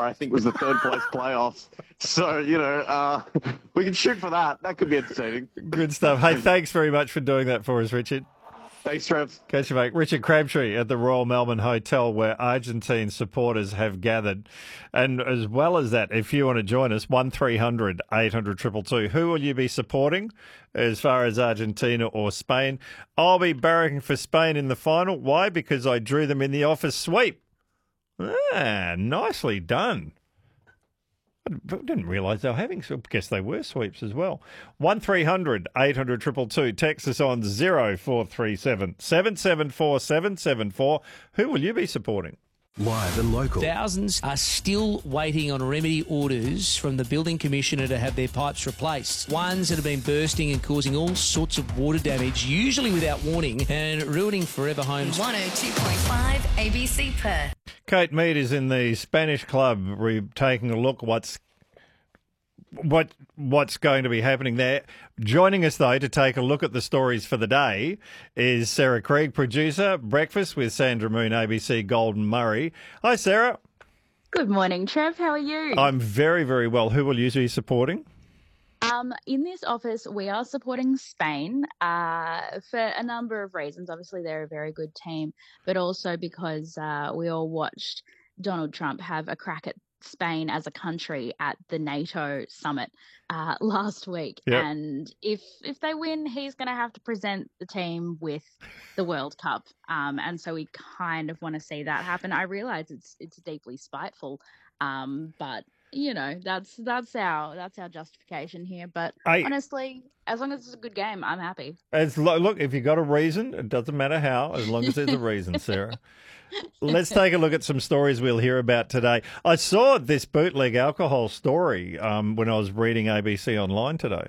I think was the third place playoffs. So, we can shoot for that. That could be entertaining. Good stuff. Hey, thanks very much for doing that for us, Richard. Thanks, Trev. Catch you, mate. Richard Crabtree at the Royal Melbourne Hotel, where Argentine supporters have gathered. And as well as that, if you want to join us, 1300 800 222. Who will you be supporting as far as Argentina or Spain? I'll be barracking for Spain in the final. Why? Because I drew them in the office sweep. Nicely done. I didn't realise they were having, so I guess they were sweeps as well. 1300 800 222. Text us on 0437 774 774. Who will you be supporting? Live and local. Thousands are still waiting on remedy orders from the Building Commissioner to have their pipes replaced. Ones that have been bursting and causing all sorts of water damage, usually without warning, and ruining forever homes. 102.5 ABC Perth. Kate Mead is in the Spanish club taking a look what's going to be happening there. Joining us, though, to take a look at the stories for the day is Sarah Krieg, producer, Breakfast with Sandra Moon, ABC Golden Murray. Hi, Sarah. Good morning, Trev. How are you? I'm very, very well. Who will you be supporting? In this office, we are supporting Spain for a number of reasons. Obviously, they're a very good team, but also because we all watched Donald Trump have a crack at Spain as a country at the NATO summit last week. Yep. And if they win, he's going to have to present the team with the World Cup. And so we kind of want to see that happen. I realize it's deeply spiteful, but that's our justification here. But honestly, as long as it's a good game, I'm happy. Look, if you got a reason, it doesn't matter how, as long as there's a reason, Sarah. Let's take a look at some stories we'll hear about today. I saw this bootleg alcohol story when I was reading ABC Online today.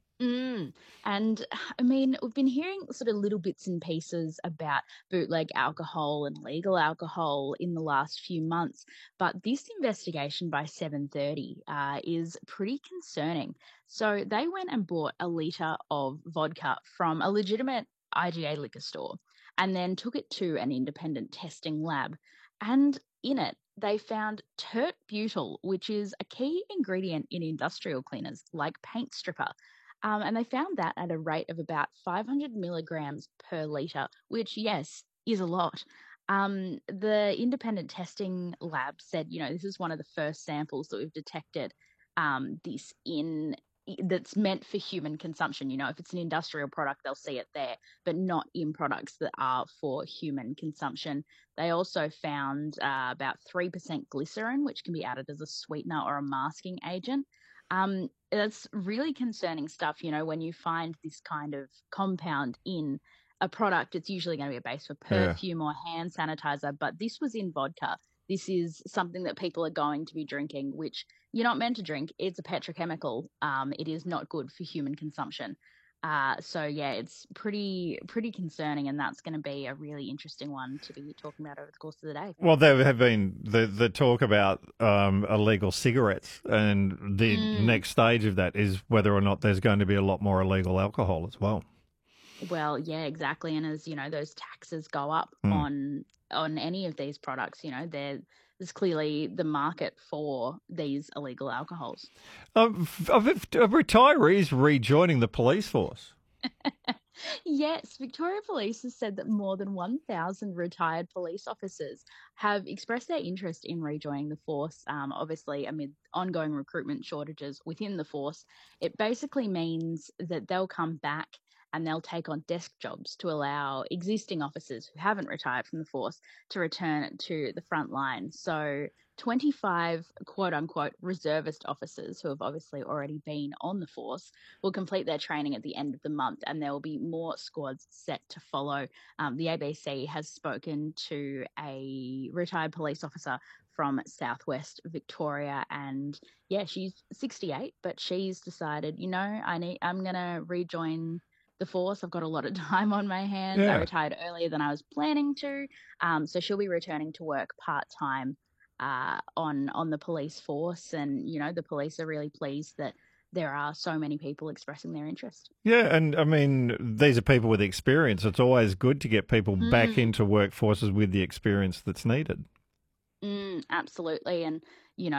And I mean, we've been hearing sort of little bits and pieces about bootleg alcohol and legal alcohol in the last few months, but this investigation by 7:30 is pretty concerning. So they went and bought a litre of vodka from a legitimate IGA liquor store and then took it to an independent testing lab. And in it, they found tert butyl, which is a key ingredient in industrial cleaners like paint stripper. And they found that at a rate of about 500 milligrams per litre, which, yes, is a lot. The independent testing lab said, this is one of the first samples that we've detected this in that's meant for human consumption. If it's an industrial product, they'll see it there, but not in products that are for human consumption. They also found about 3% glycerin, which can be added as a sweetener or a masking agent. That's really concerning stuff. When you find this kind of compound in a product, it's usually going to be a base for perfume or hand sanitizer, but this was in vodka. This is something that people are going to be drinking, which you're not meant to drink. It's a petrochemical. It is not good for human consumption. So yeah, it's pretty concerning, and that's going to be a really interesting one to be talking about over the course of the day. Well, there have been the talk about illegal cigarettes, and the next stage of that is whether or not there's going to be a lot more illegal alcohol as well. Well, yeah, exactly. And as those taxes go up on any of these products, there's clearly the market for these illegal alcohols. Of retirees rejoining the police force. Yes, Victoria Police has said that more than 1,000 retired police officers have expressed their interest in rejoining the force, obviously amid ongoing recruitment shortages within the force. It basically means that they'll come back and they'll take on desk jobs to allow existing officers who haven't retired from the force to return to the front line. So 25 quote-unquote reservist officers who have obviously already been on the force will complete their training at the end of the month, and there will be more squads set to follow. The ABC has spoken to a retired police officer from Southwest Victoria, and yeah, she's 68, but she's decided, I'm going to rejoin the force. I've got a lot of time on my hands. Yeah. I retired earlier than I was planning to. So she'll be returning to work part-time on the police force. And, the police are really pleased that there are so many people expressing their interest. Yeah, and I mean, these are people with experience. It's always good to get people back into workforces with the experience that's needed. Absolutely. And,